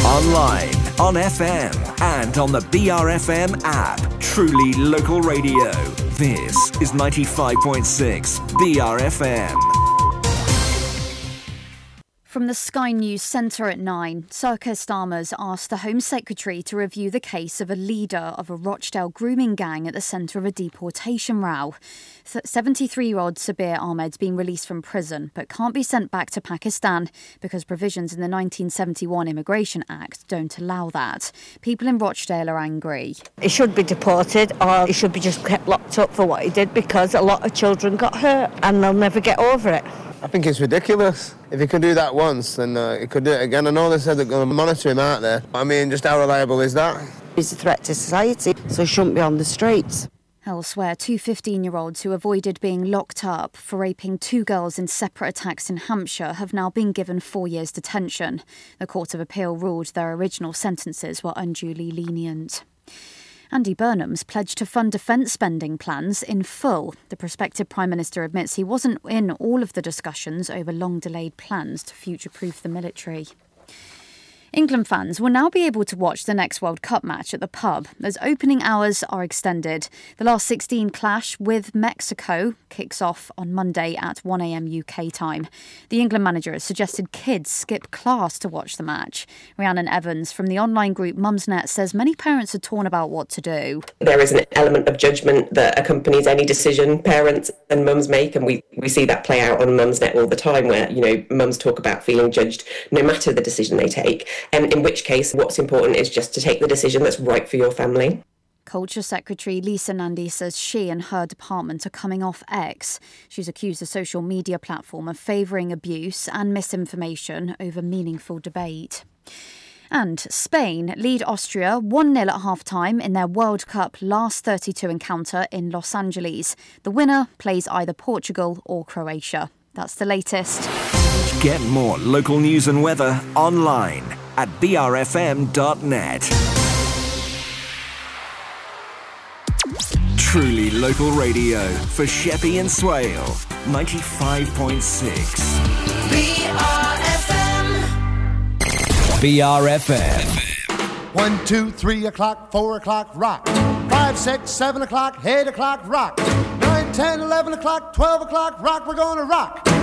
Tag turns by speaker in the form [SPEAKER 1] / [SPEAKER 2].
[SPEAKER 1] Online, on FM, and on the BRFM app. Truly local radio. This is 95.6 BRFM.
[SPEAKER 2] From the Sky News Centre at 9, Sir Keir Starmer's asked the Home Secretary to review the case of a leader of a Rochdale grooming gang at the centre of a deportation row. 73-year-old Sabir Ahmed's been released from prison but can't be sent back to Pakistan because provisions in the 1971 Immigration Act don't allow that. People in Rochdale are angry.
[SPEAKER 3] He should be deported, or he should be just kept locked up for what he did, because a lot of children got hurt and they'll never get over it.
[SPEAKER 4] I think it's ridiculous. If he could do that once, then he could do it again. I know they said they're going to monitor him out there. I mean, just how reliable is that?
[SPEAKER 3] He's a threat to society, so he shouldn't be on the streets.
[SPEAKER 2] Elsewhere, two 15-year-olds who avoided being locked up for raping two girls in separate attacks in Hampshire have now been given 4 years detention. The Court of Appeal ruled their original sentences were unduly lenient. Andy Burnham's pledged to fund defence spending plans in full. The prospective Prime Minister admits he wasn't in all of the discussions over long-delayed plans to future-proof the military. England fans will now be able to watch the next World Cup match at the pub as opening hours are extended. The last 16 clash with Mexico kicks off on Monday at 1 a.m. UK time. The England manager has suggested kids skip class to watch the match. Rhiannon Evans from the online group Mumsnet says many parents are torn about what to do.
[SPEAKER 5] There is an element of judgment that accompanies any decision parents and mums make, and we see that play out on Mumsnet all the time, where, you know, mums talk about feeling judged no matter the decision they take. And in which case, what's important is just to take the decision that's right for your family.
[SPEAKER 2] Culture Secretary Lisa Nandy says she and her department are coming off X. She's accused the social media platform of favouring abuse and misinformation over meaningful debate. And Spain lead Austria 1-0 at half-time in their World Cup last 32 encounter in Los Angeles. The winner plays either Portugal or Croatia. That's the latest.
[SPEAKER 1] Get more local news and weather online at brfm.net. Truly local radio for Sheppey and Swale, 95.6. BRFM.
[SPEAKER 6] 1, 2, 3 o'clock, 4 o'clock, rock. 5, 6, 7 o'clock, 8 o'clock, rock. 9, 10, 11 o'clock, 12 o'clock, rock. We're gonna rock.